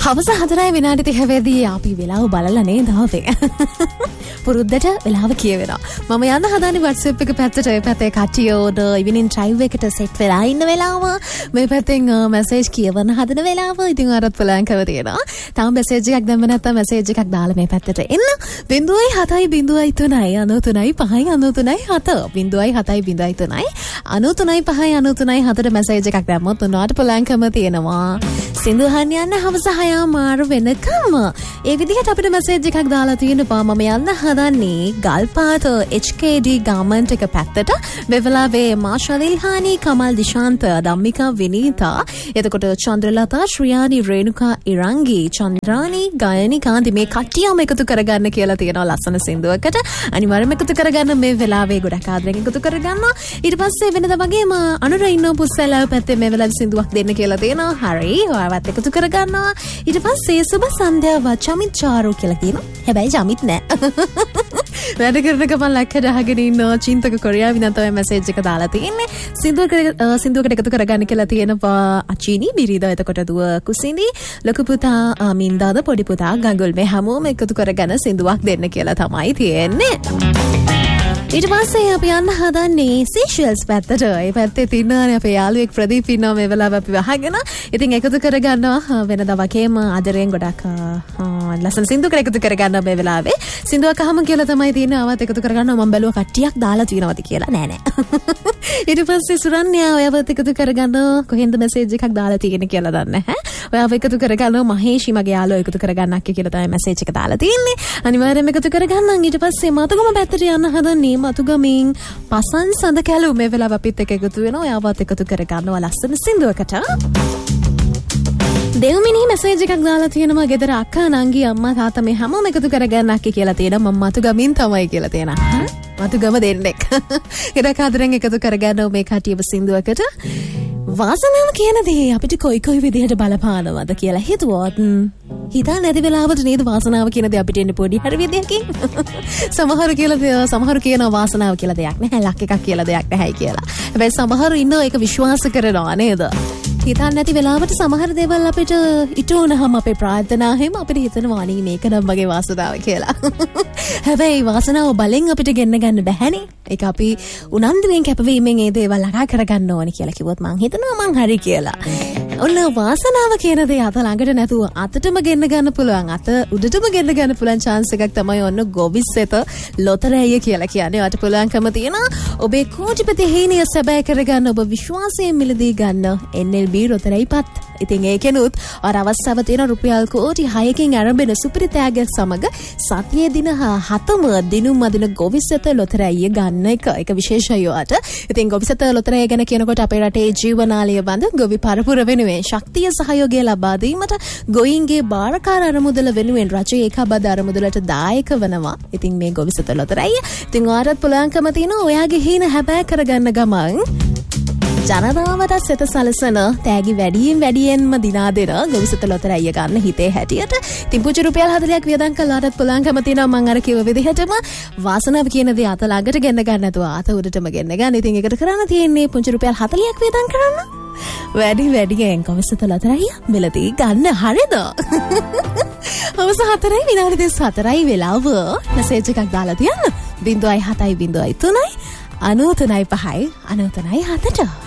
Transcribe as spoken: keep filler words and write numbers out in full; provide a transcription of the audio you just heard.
හවස හතරයි විනාඩි තිහකදී අපි වෙලාව බලලා නේද ආවේ. පුරුද්දට වෙලාව කියවෙනවා. මම යන්න හදන්නේ WhatsApp එක පැත්තට. ඒ පැත්තේ කටියෝද ඉවිනින් ඩ්‍රයිව් එකට සෙට් වෙලා ඉන්න වෙලාව. මේ පැත්තෙන් මැසේජ් කියවන්න හදන වෙලාව. ඉතින් අරත් බලංකව තියෙනවා. තාම මැසේජ් එකක් දැම්ම නැත්නම් මැසේජ් එකක් දාලා මේ පැත්තට එන්න. බිංදුවයි හතයි බිංදුවයි තුනයි අනූතුනයි පහයි අනූතුනයි හත. බිංදුවයි හතයි බිංදුවයි තුනයි අනූතුනයි පහයි අනූතුනයි හතට මැසේජ් එකක් දැම්මොත් උනාට බලංකම තියෙනවා. සින්දු අහන්න යන්න හවස හය මාර වෙනකම්. ඒ විදිහට අපිට මැසේජ් එකක් දාලා තියෙනවා. මම යන්න හදන්නේ ගල්පාත H K D ගාමන්ට් එක පැත්තට. වෙවලාවේ මාෂාලිල්හානි කමල් දිශාන්ත ධම්මිකා විනීතා එතකොට චන්ද්‍රලතා ශ්‍රියානි රේණුකා ඉරංගි චන්ද්‍රානි ගයනි කාන්ති මේ කට්ටියම එකතු කරගන්න කියලා තියෙනවා ලස්සන සින්දුවකට. අනිවාර්යයෙන්ම එකතු කරගන්න මේ වෙලාවේ ගොඩක් ආදරෙන් එකතු කරගන්නවා. ඊට පස්සේ වෙනදා වගේම අනුර ඉන්නෝ පුස්සලාව පැත්තේ මේ වෙලාවේ සින්දුවක් දෙන්න කියලා තියෙනවා. හරි ඔයාවත් එකතු කරගන්නවා. ඊට පස්සේ සුබ සන්ධ්‍යාව චමිත් චාරු කියලා කියනවා. හැබැයි චමිත් නෑ. වැඩ කරන ගමන් ලැක්කඩ අහගෙන ඉන්න චින්තක කොරියාවින් තමයි මැසේජ් එක දාලා තියෙන්නේ. සින්දුවකට සින්දුවකට එකතු කරගන්න කියලා තියෙනවා අචීනි බිරිදා එතකොට දුව කුසින්දි ලොකු පුතා මින්දාද පොඩි පුතා ගඟුල් මේ හැමෝම එකතු කරගෙන සින්දුවක් දෙන්න කියලා තමයි තියෙන්නේ. ඊට පස්සේ අපි යන්න හදන්නේ සීෂෙල්ස් පැත්තට. ඒ පැත්තේ තින්නනේ අපේ යාළුවෙක් ප්‍රදීප් ඉන්නවා මේ වෙලාව අපි වහගෙන. ඉතින් එකතු කරගන්නවා වෙනදා වගේම ආදරයෙන් ගොඩක් ලස්සන සින්දුවකට එකතු කරගන්නවා මේ වෙලාවේ. සින්දුවක් අහම කියලා තමයි තියෙන්නේ. ආවත් එකතු කරගන්නවා. මම බැලුවා කට්ටියක් දාලා තියෙනවද කියලා. නෑ නෑ. ඊට පස්සේ සුරන්‍යා ඔයවත් එකතු කරගන්න කොහෙන්ද මැසේජ් එකක් දාලා තියෙන්නේ කියලා දන්නේ නැහැ. ඔයාව එකතු කරගන්නවා මහේෂි මගේ යාළුවා එකතු කරගන්නක් කියලා තමයි මැසේජ් එක දාලා තියෙන්නේ. අනිවාර්යයෙන්ම එකතු කරගන්නම්. ඊට පස්සේ මතුගම පැත්තට යන්න හදන්නේ මතුගමින් පසන් සඳ කැලු මේ වෙලාව අපිත් එක්ක එකතු වෙනවා. ඔයාවත් එකතු කරගන්නවා ලස්සන සින්දුවකට. දෙව්මිනි මැසේජ් එකක් දාලා තියෙනවා ගෙදර අක්කා නංගි අම්මා තාත්තා මේ හැමෝම එකතු කරගන්නක් කියලා තියෙනවා. මම මතුගමින් තමයි කියලා තියෙනවා. මතුගම දෙන්නෙක්. ගොඩක් ආදරෙන් එකතු කරගන්නවා මේ කටියව සින්දුවකට. වාසනාව කියන දේ අපිට කොයි කොයි විදිහට බලපානවද කියලා හිතුවොත් හිතා නැති වෙලාවට නේද වාසනාව කියන දේ අපිට එන්නේ පොඩි හරි විදිහකින්. සමහර කියලා සමහර කියනවා වාසනාව කියලා දෙයක් නැහැ ලක් එකක් කියලා දෙයක් නැහැයි කියලා. හැබැයි සමහරු ඉන්නවා ඒක විශ්වාස කරනවා නේද? හිතන්න නැති වෙලාවට සමහර දේවල් අපිට ඉටු වුණාම අපේ ප්‍රාර්ථනා හැම අපිට හිතනවා අනේ මේක නම් මගේ වාසනාව කියලා. හැබැයි වාසනාව බලෙන් අපිට ගෙන්න ගන්න බැහැනේ. ඒක අපි උනන්දුවෙන් කැපවීමෙන් ඒ දේවල් ළඟා කරගන්න ඕනේ කියලා කිව්වොත් මං හිතනවා මං හරි කියලා. ඔන්න වාසනාව කියන දේ අත ළඟට නැතුව අතටම ගෙන්න ගන්න පුළුවන් අත උඩටම ගෙන්න ගන්න පුළුවන් chance එකක් තමයි ඔන්න ගොවිසෙත ලොතරැය කියලා කියන්නේ. ඔයාට පුළුවන්කම තියෙනවා ඔබේ කෝටිපති හේනිය සැබෑ කරගන්න ඔබ විශ්වාසයෙන් මිලදී ගන්න N L B ලොතරැයිපත්. ඉතින් ඒකෙනුත් අර අවස්ථාව තියෙන රුපියල් කෝටි හයකින් ආරම්භන සුපිරි තෑග්ගක් සමග සතියේ දින හතම දිනුම් අදින ගොවිසෙත ලොතරැයිය ගන්න එක එක විශේෂයි ඔයාට. ඉතින් ගොවිසෙත ලොතරැයිය ගැන කියනකොට අපේ රටේ ජීවනාලය බඳ ගොවි පරපුර වෙනුවෙන් ශක්තිය සහයෝගය ලබා දීමට ගොයින්ගේ බාරකාර අරමුදල වෙනුවෙන් රජයේ ඒකාබද්ධ අරමුදලට දායක වෙනවා. ඉතින් මේ ගොවිසෙත ලොතරැයිය ඉතින් ඔයාට පුළුවන්කම තියෙනවා ඔයාගේ හීන හැබෑ කරගන්න ගමන් ජනතාවට සෙත සලසන තෑගි වැඩියෙන් වැඩියෙන්ම දිනා දෙන ගොවිසෙත ලොතරැයිය ගන්න හිතේ හැටියට ඉතින් පුංචි රුපියල් හතලිහක් වියදම් කළාටත් පුළුවන්කම තියෙනවා මම අර කිව්ව විදිහටම වාසනාව කියන දේ අත ළඟට ගෙන්න ගන්න නැතුව අත උඩටම ගෙන්න ගන්න. ඉතින් ඒකට කරන්න තියෙන්නේ පුංචි රුපියල් හතලිහක් වියදම් කරන්න. වැඩි වැඩියෙන් ගොවිසෙත ලොතරැයිය මෙලදී ගන්න හරිද? හවස හතරයි විනාඩි දෙක හතරයි වෙලාව මැසේජ් එකක් දාලා තියන්න. ज़ीरो सात ज़ीरो तीन अनूतनाई पहाई अनूतनाई हाथට